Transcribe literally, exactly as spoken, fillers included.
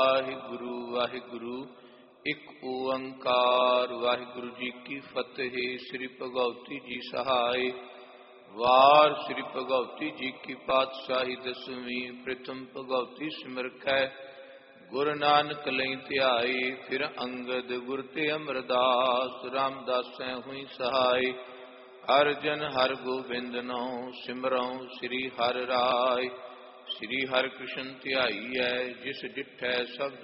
ਵਾਹਿਗੁਰੂ ਵਾਹਿਗੁਰੂ ਇੱਕ ਓੰਕਾਰ। ਵਾਹਿਗੁਰੂ ਜੀ ਕੀ ਫਤਿਹ। ਸ੍ਰੀ ਭਗਵਤੀ ਜੀ ਸਹਾਇ। ਵਾਰ ਸ੍ਰੀ ਭਗਵਤੀ ਜੀ ਕੀ ਪਾਤਸ਼ਾਹੀ ਦਸਵੀਂ। ਪ੍ਰਥਮ ਭਗਵਤੀ ਸਿਮਰਖੈ ਗੁਰ ਨਾਨਕ ਲਈ ਧਿਆਈ। ਫਿਰ ਅੰਗਦ ਗੁਰ ਤੇ ਅਮਰਦਾਸ ਰਾਮਦਾਸੈ ਹੋਈ ਸਹਾਈ। ਹਰਿ ਜਨ ਹਰਿ ਗੋਬਿੰਦ ਨਉ ਸਿਮਰਉ ਸ੍ਰੀ ਹਰਿ ਰਾਇ। ਸ੍ਰੀ ਹਰਿ ਕ੍ਰਿਸ਼ਨ ਧਿਆਈਐ ਜਿਸ ਡਿਠੈ ਸਬਦ